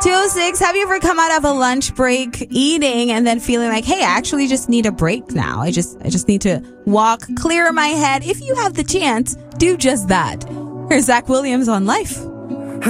206, have you ever come out of a lunch break eating and then feeling like, hey, I actually just need a break now. I just need to walk, clear my head. If you have the chance, do just that. Here's Zach Williams on Life.